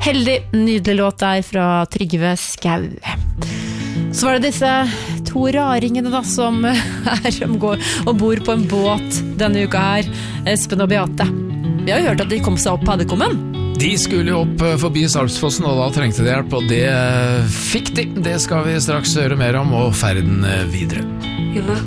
Heldig, nydelig låt der fra Trygve Skau. Så var det disse to raringene da, som går og bor på en båt denne uka her, Espen og Beate. Vi har jo hørt at de kom seg opp på Paddekommen. De skulle jo opp forbi Sarpsfossen, og da trengte de hjelp, og det fikk de. Det skal vi straks høre mer om, og ferden videre. You look